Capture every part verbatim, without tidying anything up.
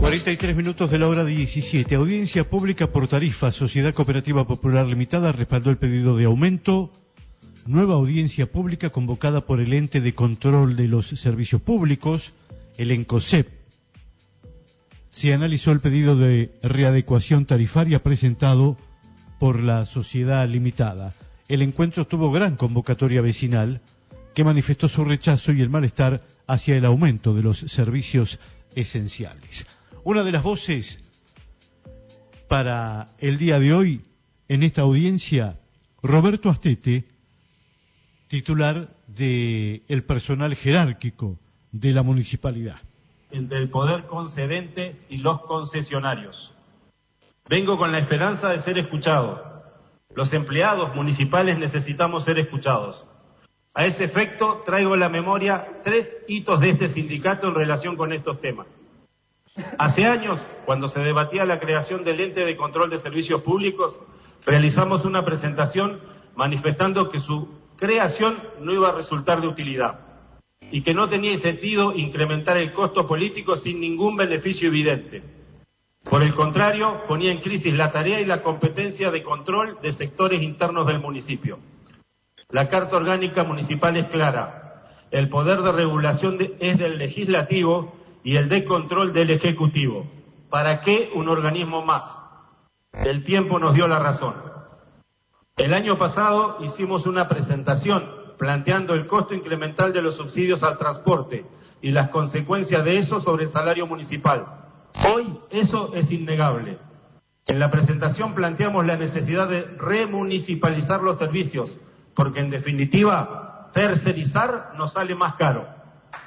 cuarenta y tres minutos de la hora diecisiete. Audiencia pública por tarifa. Sociedad Cooperativa Popular Limitada respaldó el pedido de aumento. Nueva audiencia pública convocada por el Ente de Control de los Servicios Públicos, el ENCOSEP. Se analizó el pedido de readecuación tarifaria presentado por la sociedad limitada. El encuentro tuvo gran convocatoria vecinal que manifestó su rechazo y el malestar hacia el aumento de los servicios esenciales. Una de las voces para el día de hoy en esta audiencia, Roberto Astete, titular del personal jerárquico de la municipalidad. Entre el poder concedente y los concesionarios. Vengo con la esperanza de ser escuchado. Los empleados municipales necesitamos ser escuchados. A ese efecto, traigo a la memoria tres hitos de este sindicato en relación con estos temas. Hace años, cuando se debatía la creación del Ente de Control de Servicios Públicos, realizamos una presentación manifestando que su creación no iba a resultar de utilidad y que no tenía sentido incrementar el costo político sin ningún beneficio evidente. Por el contrario, ponía en crisis la tarea y la competencia de control de sectores internos del municipio. La Carta Orgánica Municipal es clara. El poder de regulación de, es del legislativo y el de control del ejecutivo. ¿Para qué un organismo más? El tiempo nos dio la razón. El año pasado hicimos una presentación planteando el costo incremental de los subsidios al transporte y las consecuencias de eso sobre el salario municipal. Hoy eso es innegable. En la presentación planteamos la necesidad de remunicipalizar los servicios, porque en definitiva, tercerizar nos sale más caro.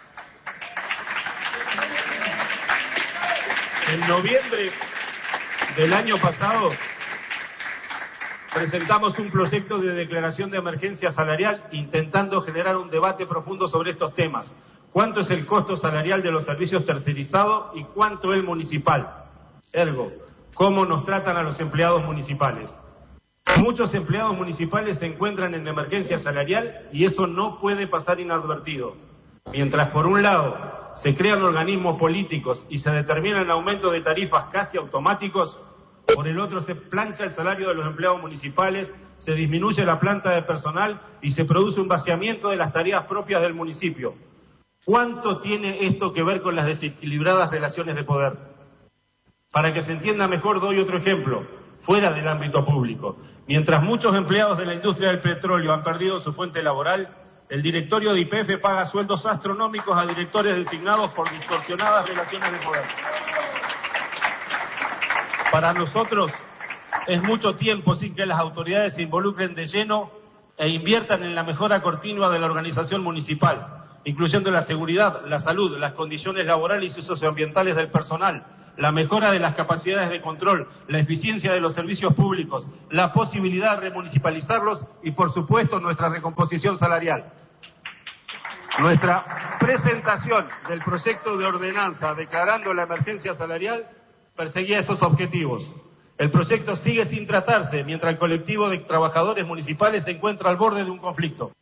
En noviembre del año pasado presentamos un proyecto de declaración de emergencia salarial intentando generar un debate profundo sobre estos temas. ¿Cuánto es el costo salarial de los servicios tercerizados y cuánto el municipal? Ergo, ¿cómo nos tratan a los empleados municipales? Muchos empleados municipales se encuentran en emergencia salarial y eso no puede pasar inadvertido. Mientras por un lado se crean organismos políticos y se determina el aumento de tarifas casi automáticos, por el otro se plancha el salario de los empleados municipales, se disminuye la planta de personal y se produce un vaciamiento de las tareas propias del municipio. ¿Cuánto tiene esto que ver con las desequilibradas relaciones de poder? Para que se entienda mejor, doy otro ejemplo, fuera del ámbito público. Mientras muchos empleados de la industria del petróleo han perdido su fuente laboral, el directorio de Y P F paga sueldos astronómicos a directores designados por distorsionadas relaciones de poder. Para nosotros es mucho tiempo sin que las autoridades se involucren de lleno e inviertan en la mejora continua de la organización municipal, incluyendo la seguridad, la salud, las condiciones laborales y socioambientales del personal, la mejora de las capacidades de control, la eficiencia de los servicios públicos, la posibilidad de remunicipalizarlos y, por supuesto, nuestra recomposición salarial. Nuestra presentación del proyecto de ordenanza declarando la emergencia salarial perseguía esos objetivos. El proyecto sigue sin tratarse mientras el colectivo de trabajadores municipales se encuentra al borde de un conflicto.